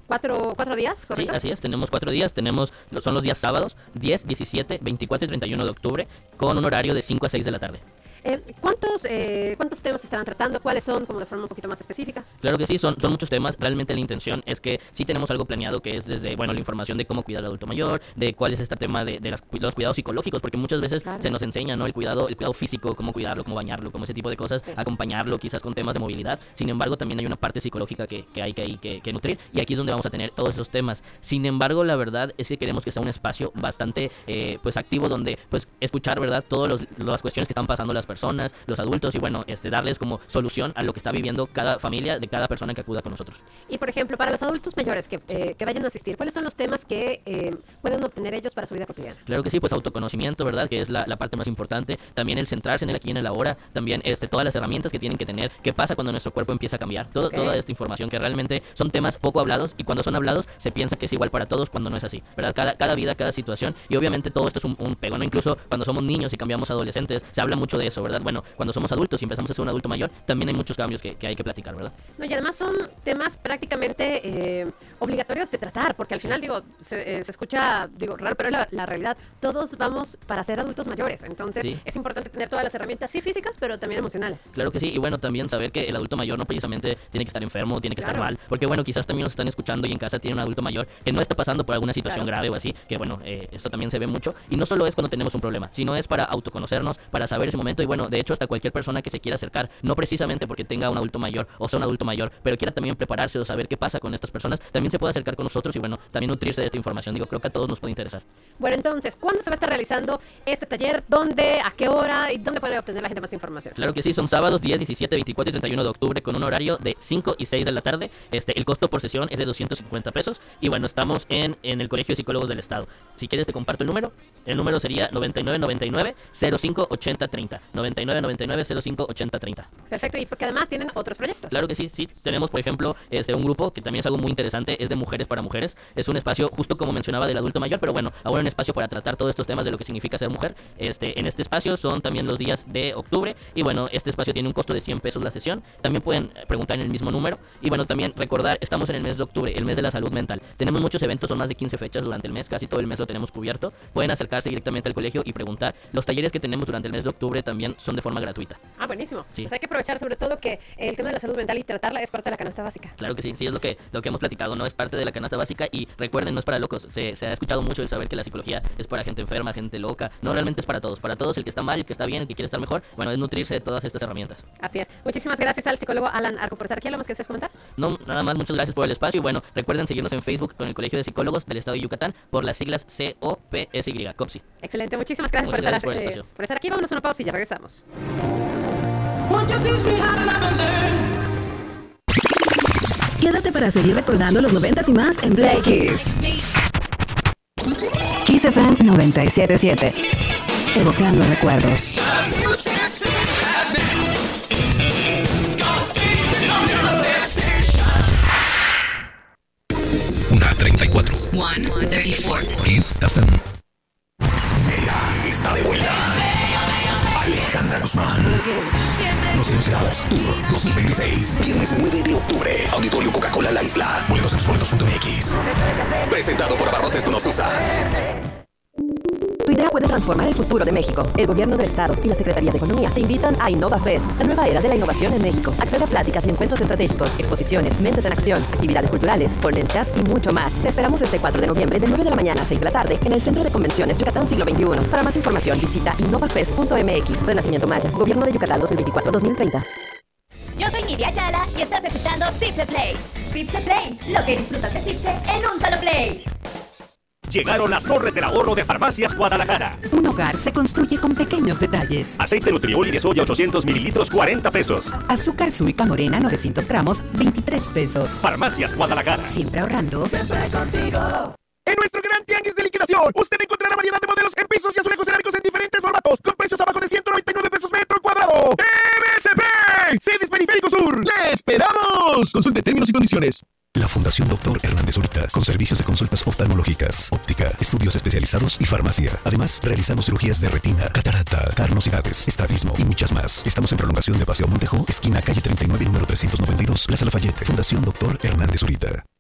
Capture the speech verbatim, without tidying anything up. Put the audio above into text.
cuatro, cuatro días, ¿correcto? Sí, así es, tenemos cuatro días, tenemos, son los días sábados, diez, diecisiete, veinticuatro y treinta y uno de octubre, con un horario de cinco a seis de la tarde. Eh, ¿cuántos, eh, ¿Cuántos temas se estarán tratando? ¿Cuáles son, como de forma un poquito más específica? Claro que sí, son, son muchos temas. Realmente la intención es que sí tenemos algo planeado, que es desde, bueno, la información de cómo cuidar al adulto mayor, de cuál es este tema de, de las, los cuidados psicológicos, porque muchas veces claro. se nos enseña, ¿no? El cuidado, el cuidado físico, cómo cuidarlo, cómo bañarlo, como ese tipo de cosas, sí. acompañarlo quizás con temas de movilidad. Sin embargo, también hay una parte psicológica que, que hay que, que, que nutrir, y aquí es donde vamos a tener todos esos temas. Sin embargo, la verdad es que queremos que sea un espacio bastante eh, pues activo, donde pues escuchar, ¿verdad?, todas las cuestiones que están pasando las personas, los adultos, y bueno, este, darles como solución a lo que está viviendo cada familia de cada persona que acuda con nosotros. Y por ejemplo, para los adultos mayores que, eh, que vayan a asistir, ¿cuáles son los temas que eh, pueden obtener ellos para su vida cotidiana? Claro que sí, pues autoconocimiento, ¿verdad?, que es la, la parte más importante. También el centrarse en el aquí y en el ahora. También este, todas las herramientas que tienen que tener. ¿Qué pasa cuando nuestro cuerpo empieza a cambiar? Todo, okay. Toda esta información que realmente son temas poco hablados, y cuando son hablados se piensa que es igual para todos cuando no es así, ¿verdad? Cada, cada vida, cada situación, y obviamente todo esto es un, un pego, ¿no? Incluso cuando somos niños y cambiamos a adolescentes, se habla mucho de eso, ¿verdad? Bueno, cuando somos adultos y empezamos a ser un adulto mayor, también hay muchos cambios que, que hay que platicar, ¿verdad? No, y además son temas prácticamente eh, obligatorios de tratar, porque al final, digo, se, eh, se escucha, digo, raro, pero es la, la realidad. Todos vamos para ser adultos mayores, entonces sí. es importante tener todas las herramientas, sí físicas, pero también emocionales. Claro que sí, y bueno, también saber que el adulto mayor no precisamente tiene que estar enfermo, tiene que claro. estar mal, porque bueno, quizás también nos están escuchando y en casa tiene un adulto mayor que no está pasando por alguna situación claro. grave o así, que bueno, eh, esto también se ve mucho, y no solo es cuando tenemos un problema, sino es para autoconocernos, para saber ese momento, y bueno, de hecho hasta cualquier persona que se quiera acercar, no precisamente porque tenga un adulto mayor o sea un adulto mayor, pero quiera también prepararse o saber qué pasa con estas personas, también se puede acercar con nosotros y bueno, también nutrirse de esta información. Digo, creo que a todos nos puede interesar. Bueno, entonces, ¿cuándo se va a estar realizando este taller? ¿Dónde? ¿A qué hora? ¿Y dónde puede obtener la gente más información? Claro que sí, son sábados diez, diecisiete, veinticuatro y treinta y uno de octubre con un horario de cinco y seis de la tarde. Este, el costo por sesión es de doscientos cincuenta pesos y bueno, estamos en, en el Colegio de Psicólogos del Estado. Si quieres te comparto el número. El número sería noventa y nueve noventa y nueve cero cinco ochenta treinta. noventa y nueve noventa y nueve cero cinco ochenta treinta. Perfecto, y porque además tienen otros proyectos. Claro que sí, sí. Tenemos, por ejemplo, este, un grupo que también es algo muy interesante, es de mujeres para mujeres. Es un espacio, justo como mencionaba, del adulto mayor, pero bueno, ahora un espacio para tratar todos estos temas de lo que significa ser mujer. Este, en este espacio son también los días de octubre y bueno, este espacio tiene un costo de cien pesos la sesión. También pueden preguntar en el mismo número y bueno, también recordar, estamos en el mes de octubre, el mes de la salud mental. Tenemos muchos eventos, son más de quince fechas durante el mes, casi todo el mes lo tenemos cubierto. Pueden acercarse directamente al colegio y preguntar. Los talleres que tenemos durante el mes de octubre también son de forma gratuita. Ah, buenísimo. Sí. Pues hay que aprovechar sobre todo que el tema de la salud mental y tratarla es parte de la canasta básica. Claro que sí, sí es lo que, lo que hemos platicado, ¿no? Es parte de la canasta básica y recuerden, no es para locos. Se, se ha escuchado mucho el saber que la psicología es para gente enferma, gente loca. No, realmente es para todos, para todos, el que está mal, el que está bien, el que quiere estar mejor. Bueno, es nutrirse de todas estas herramientas. Así es. Muchísimas gracias al psicólogo Alan Arco por estar aquí. ¿Algo más que desees comentar? No, nada más, muchas gracias por el espacio y bueno, recuerden seguirnos en Facebook con el Colegio de Psicólogos del Estado de Yucatán por las siglas C O P S Y, COPSI. Excelente, muchísimas gracias, muchas por, gracias estar, por, eh, por estar aquí. Vámonos a una pausa y ya regresamos. Quédate para seguir recordando los noventas y más en Play Kiss. Kiss F M noventa y siete punto siete. Evocando recuerdos. Una treinta y cuatro. One treinta y cuatro. Kiss F M. Ella está de vuelta. Alejandra Guzmán. Los Encerrados Tour dos mil veintiséis. Viernes nueve de octubre. Auditorio Coca-Cola La Isla. Boletos en sueltos punto m x. Presentado por Abarrotes Donosusa. Tu idea puede transformar el futuro de México. El Gobierno del Estado y la Secretaría de Economía te invitan a Innova Fest, la nueva era de la innovación en México. Accede a pláticas y encuentros estratégicos, exposiciones, mentes en acción, actividades culturales, ponencias y mucho más. Te esperamos este cuatro de noviembre de nueve de la mañana a seis de la tarde en el Centro de Convenciones Yucatán Siglo veintiuno. Para más información visita innovafest punto m x. Renacimiento Maya, Gobierno de Yucatán dos mil veinticuatro a dos mil treinta. Yo soy Nidia Ayala y estás escuchando Cipse Play. Cipse Play, lo que disfrutas de Cipse en un solo play. Llegaron las torres del ahorro de Farmacias Guadalajara. Un hogar se construye con pequeños detalles. Aceite Nutrioli de soya ochocientos mililitros, cuarenta pesos. Azúcar Sulca Morena novecientos gramos, veintitrés pesos. Farmacias Guadalajara. Siempre ahorrando. Siempre contigo. En nuestro gran tianguis de liquidación, usted encontrará variedad de modelos en pisos y azulejos cerámicos en diferentes formatos, con precios abajo de ciento noventa y nueve pesos metro cuadrado. M S P, Cedes Periférico Sur. ¡Le esperamos! Consulte términos y condiciones. La Fundación Doctor Hernández Zurita, con servicios de consultas oftalmológicas, óptica, estudios especializados y farmacia. Además, realizamos cirugías de retina, catarata, carnosidades, estrabismo y muchas más. Estamos en prolongación de Paseo Montejo, esquina calle treinta y nueve, número trescientos noventa y dos, Plaza Lafayette. Fundación Doctor Hernández Zurita.